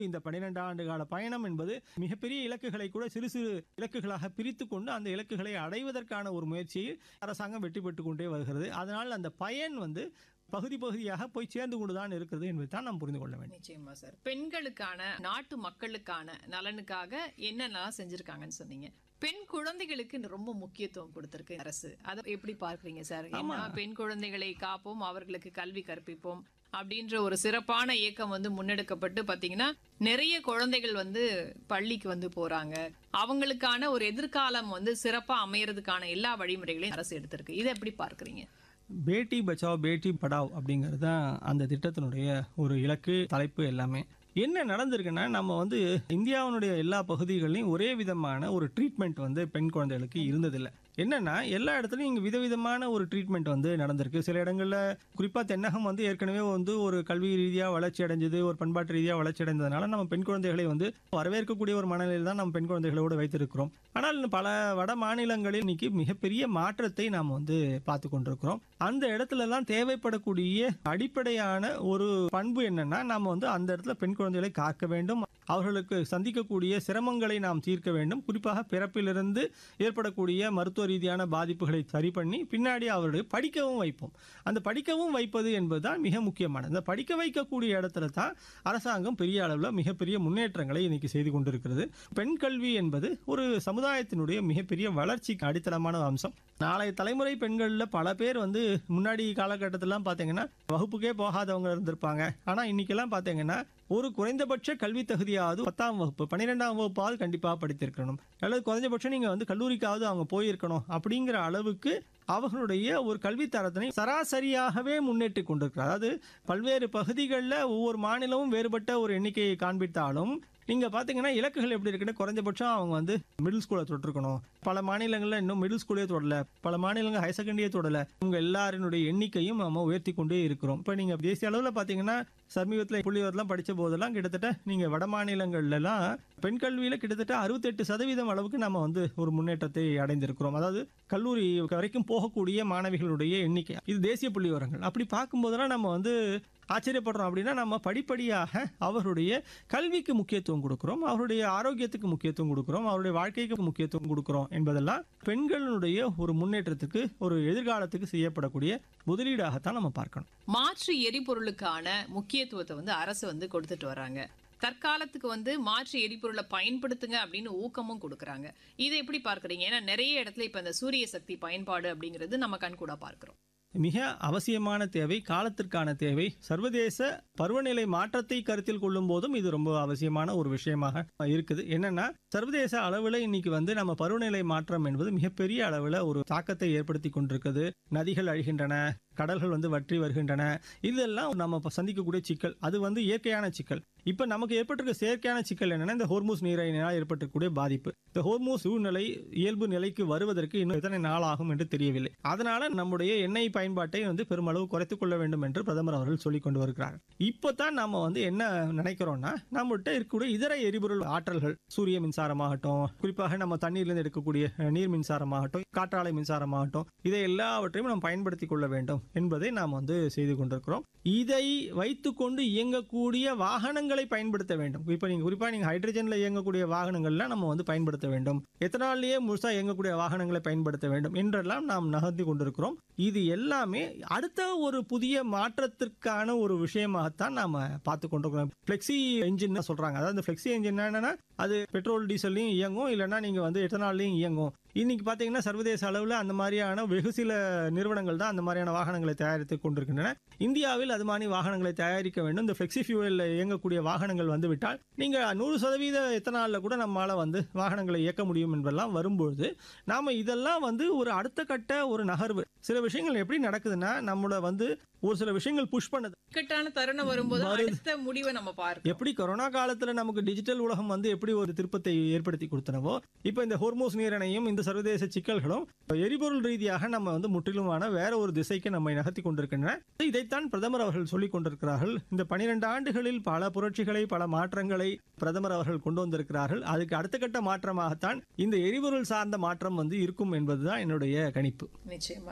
இந்த 12 ஆண்டு கால பயணம் என்பது மிகப்பெரிய இலக்குகளை கூட சிறு சிறு இலக்குகளாக பிரித்து கொண்டு அந்த இலக்குகளை அடைவதற்கான ஒரு முயற்சியில் அரசாங்கம் வெற்றி பெற்றுக் கொண்டே வருகிறது. அதனால் அந்த பயன் பகுதி பகுதியாக போய் சேர்ந்து கொண்டுதான் இருக்கிறது என்பதை தான் நாம் புரிந்து கொள்ள வேண்டும். நிச்சயமா சார். பெண்களுக்கான, நாட்டு மக்களுக்கான நலனுக்காக என்னெல்லாம் செஞ்சிருக்காங்கன்னு சொன்னீங்க. பெண் குழந்தைகளுக்கு ரொம்ப முக்கியத்துவம் கொடுத்திருக்கு அரசு. அதை எப்படி பார்க்கறீங்க சார்? பெண் குழந்தைகளை காப்போம், அவர்களுக்கு கல்வி கற்பிப்போம் அப்படின்ற ஒரு சிறப்பான இயக்கம் முன்னெடுக்கப்பட்டு பாத்தீங்கன்னா நிறைய குழந்தைகள் பள்ளிக்கு போறாங்க. அவங்களுக்கான ஒரு எதிர்காலம் சிறப்பா அமையறதுக்கான எல்லா வழிமுறைகளையும் அரசு எடுத்திருக்கு. இதை எப்படி பார்க்கறீங்க? பேட்டி பச்சாவ் பேட்டி படாவ் அப்படிங்கிறது தான் அந்த திட்டத்தினுடைய ஒரு இலக்கு, தலைப்பு எல்லாமே. என்ன நடந்திருக்குன்னா, நம்ம இந்தியாவினுடைய எல்லா பகுதிகளிலும் ஒரே விதமான ஒரு ட்ரீட்மெண்ட் பெண் குழந்தைகளுக்கு இருந்ததில்லை. என்னன்னா, எல்லா இடத்துலையும் இங்கே விதவிதமான ஒரு ட்ரீட்மெண்ட் நடந்திருக்கு. சில இடங்களில் குறிப்பாக தென்னகம் ஏற்கனவே ஒரு கல்வி ரீதியாக வளர்ச்சி அடைஞ்சது, ஒரு பண்பாட்டு ரீதியாக வளர்ச்சி அடைந்ததுனால நம்ம பெண் குழந்தைகளை வரவேற்கக்கூடிய ஒரு மனநிலையில் தான் நம்ம பெண் குழந்தைகளோடு வைத்திருக்கிறோம். ஆனால் பல வட மாநிலங்களில் இன்னைக்கு மிகப்பெரிய மாற்றத்தை நாம் பார்த்து கொண்டிருக்கிறோம். அந்த இடத்துலலாம் தேவைப்படக்கூடிய அடிப்படையான ஒரு பண்பு என்னன்னா, நாம் அந்த இடத்துல பெண் குழந்தைகளை காக்க வேண்டும், அவர்களுக்கு சந்திக்கக்கூடிய சிரமங்களை நாம் தீர்க்க வேண்டும். குறிப்பாக பிறப்பிலிருந்து ஏற்படக்கூடிய மருத்துவ ரீதியான பாதிப்புகளை சரி பண்ணி பின்னாடி அவர்களை படிக்கவும் வைப்போம். அந்த படிக்கவும் வைப்பது என்பதுதான் மிக முக்கியமானது. அந்த படிக்க வைக்கக்கூடிய இடத்துல தான் அரசாங்கம் பெரிய அளவில் மிகப்பெரிய முன்னேற்றங்களை இன்னைக்கு செய்து கொண்டிருக்கிறது. பெண் கல்வி என்பது ஒரு சமுதாயத்தினுடைய மிகப்பெரிய வளர்ச்சிக்கு அடித்தளமான அம்சம். நாளைய தலைமுறை பெண்களில் பல பேர் முன்னாடி காலகட்டத்திலாம் பார்த்தீங்கன்னா வகுப்புக்கே போகாதவங்க இருந்திருப்பாங்க. ஆனால் இன்னைக்கெல்லாம் பார்த்தீங்கன்னா ஒரு குறைந்தபட்ச கல்வி தகுதியாவது 10ஆம் வகுப்பு 12ஆம் வகுப்பாவது கண்டிப்பாக படித்திருக்கணும், அல்லது குறைஞ்சபட்சம் நீங்கள் கல்லூரிக்காவது அவங்க போயிருக்கணும் அப்படிங்கிற அளவுக்கு அவர்களுடைய ஒரு கல்வி தரத்தினை சராசரியாகவே முன்னேற்றி கொண்டிருக்கிறார். அதாவது பல்வேறு பகுதிகளில் ஒவ்வொரு மாநிலமும் வேறுபட்ட ஒரு எண்ணிக்கையை காண்பித்தாலும் நீங்க பாத்தீங்கன்னா இலக்குகள் எப்படி இருக்குன்னு, குறைஞ்சபட்சம் அவங்க மிடில் ஸ்கூலை தொட்டிருக்கணும். பல மாநிலங்கள்ல இன்னும் மிடில் ஸ்கூலே தொடல, பல மாநிலங்கள் ஹையர் செகண்டரியே தொடல. உங்க எல்லாருடைய எண்ணிக்கையும் நம்ம உயர்த்தி கொண்டே இருக்கிறோம். இப்ப நீங்க தேசிய அளவில் பாத்தீங்கன்னா சமீபத்தில் புள்ளிவரெல்லாம் படிச்ச போதெல்லாம் கிட்டத்தட்ட நீங்க வட மாநிலங்கள்ல எல்லாம் பெண் கல்வியில கிட்டத்தட்ட 68% அளவுக்கு நம்ம ஒரு முன்னேற்றத்தை அடைந்திருக்கிறோம். அதாவது கல்லூரி வரைக்கும் போகக்கூடிய மாணவிகளுடைய எண்ணிக்கை, இது தேசிய புள்ளிவரங்கள். அப்படி பார்க்கும்போதெல்லாம் நம்ம ஆச்சரியப்படுறோம். அப்படின்னா நம்ம படிப்படியாக அவருடைய கல்விக்கு முக்கியத்துவம் கொடுக்கிறோம், அவருடைய ஆரோக்கியத்துக்கு முக்கியத்துவம் கொடுக்கிறோம், அவருடைய வாழ்க்கைக்கு முக்கியத்துவம் கொடுக்கிறோம் என்பதெல்லாம் பெண்களுடைய ஒரு முன்னேற்றத்துக்கு, ஒரு எதிர்காலத்துக்கு செய்யப்படக்கூடிய முதலீடாகத்தான் நம்ம பார்க்கணும். மாற்று எரிபொருளுக்கான முக்கியத்துவத்தை அரசு கொடுத்துட்டு வராங்க. தற்காலத்துக்கு மாற்று எரிபொருளை பயன்படுத்துங்க அப்படின்னு ஊக்கமும் கொடுக்கறாங்க. இதை எப்படி பார்க்கறீங்க? ஏன்னா நிறைய இடத்துல இப்ப இந்த சூரிய சக்தி பயன்பாடு அப்படிங்கிறது நம்ம கண்கூடா பார்க்கிறோம். மிக அவசியமான தேவை, காலத்திற்கான தேவை. சர்வதேச பருவநிலை மாற்றத்தை கருத்தில் கொள்ளும் போதும் இது ரொம்ப அவசியமான ஒரு விஷயமாக இருக்குது. என்னன்னா, சர்வதேச அளவில் இன்னைக்கு நம்ம பருவநிலை மாற்றம் என்பது மிகப்பெரிய அளவில் ஒரு தாக்கத்தை ஏற்படுத்தி கொண்டிருக்கிறது. நதிகள் அழிகின்றன, கடல்கள் வற்றி வருகின்றன. இதெல்லாம் நம்ம சந்திக்கக்கூடிய சிக்கல். அது இயற்கையான சிக்கல். இப்ப நமக்கு ஏற்பட்டிருக்க செயற்கையான சிக்கல் என்னன்னா, இந்த ஹோர்மூஸ் நீரினால் ஏற்பட்டிருக்கக்கூடிய பாதிப்பு. இந்த ஹோர்மூஸ் சூழ்நிலை இயல்பு நிலைக்கு வருவதற்கு இன்னும் எத்தனை நாள் ஆகும் என்று தெரியவில்லை. அதனால நம்முடைய எண்ணெய் பயன்பாட்டை குறைத்துக் கொள்ள வேண்டும் என்று பிரதமர் அவர்கள் சொல்லிக் கொண்டு வருகிறார். இப்பதான் நம்ம என்ன நினைக்கிறோம்னா, நம்மகிட்ட இருக்கக்கூடிய இதர எரிபொருள் ஆற்றல்கள், சூரிய மின்சாரமாகட்டும், குறிப்பாக நம்ம தண்ணீர்லேருந்து எடுக்கக்கூடிய நீர் மின்சாரமாகட்டும், காற்றாலை மின்சாரமாகட்டும், இதை எல்லாவற்றையும் நாம் பயன்படுத்திக் கொள்ள வேண்டும் என்பதை நாம் செய்து கொண்டிருக்கிறோம். இதை வைத்துக்கொண்டு இயங்கக்கூடிய வாகனங்களை பயன்படுத்த வேண்டும். குறிப்பா நீங்க ஹைட்ரஜன்ல இயங்கக்கூடிய வாகனங்கள்லாம் நம்ம பயன்படுத்த வேண்டும், எத்தனாலேயே முழுசா இயங்கக்கூடிய வாகனங்களை பயன்படுத்த வேண்டும் என்றெல்லாம் நாம் நகர்த்தி கொண்டிருக்கிறோம். இது எல்லாமே அடுத்த ஒரு புதிய மாற்றத்திற்கான ஒரு விஷயமாகத்தான் நாம பார்த்து கொண்டிருக்கிறோம். பிளெக்சி என்ஜின் சொல்றாங்க. அதாவது பிளெக்சி என்ஜின் என்னன்னா, அது பெட்ரோல் டீசல்லையும் இயங்கும், இல்லைன்னா நீங்க எத்தனாலையும் இயங்கும். இன்னைக்கு பாத்தீங்கன்னா சர்வதேச அளவில் அந்த மாதிரியான வெகு சில நிறுவனங்கள் தான் அந்த மாதிரியான வாகனங்களை தயாரித்து கொண்டிருக்கின்றன. இந்தியாவில் அது மாதிரி வாகனங்களை தயாரிக்க வேண்டும். இந்த பிளெக்சி ஃபியூவல் இயங்கக்கூடிய வாகனங்கள் வந்துவிட்டால் நீங்க 100% எத்தனால கூட நம்மளால வாகனங்களை இயக்க முடியும் என்பதெல்லாம் வரும்போது நாம இதெல்லாம் ஒரு அடுத்த கட்ட ஒரு நகர்வு. சில விஷயங்கள் எப்படி நடக்குதுன்னா, நம்மள ஒரு சில விஷயங்கள் புஷ் பண்ணுது. இக்கட்டான தருணம் வரும்போது அடுத்த முடிவை நம்ம பார்க்கிறோம். எப்படி கொரோனா காலத்துல நமக்கு டிஜிட்டல் உலகம் எப்படி ஒரு திருப்பத்தை ஏற்படுத்தி கொடுத்தனவோ, இப்ப இந்த ஹோர்மூஸ் நீரிணையும் இந்த சர்வதேச சிக்கல்களும் எரிபொருள் ரீதியாக நம்ம முற்றிலுமான வேற ஒரு திசைக்கு நம்மை நகர்த்தி கொண்டிருக்கின்றன. இதைத்தான் பிரதமர் அவர்கள் சொல்லிக் கொண்டிருக்கிறார்கள். இந்த 12 ஆண்டுகளில் பல புரட்சிகளை, பல மாற்றங்களை பிரதமர் அவர்கள் கொண்டு வந்திருக்கிறார்கள். அதுக்கு அடுத்த கட்ட மாற்றமாகத்தான் இந்த எரிபொருள் சார்ந்த மாற்றம் இருக்கும் என்பதுதான் என்னுடைய கணிப்பு. நிச்சயமா சார்.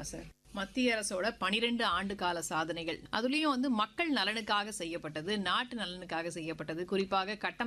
மத்திய அரசோட 12 ஆண்டு கால சாதனைகள் அதுலயும் வந்து மக்கள் நலனுக்காக செய்யப்பட்டது, நாட்டு நலனுக்காக செய்யப்பட்டது, குறிப்பாக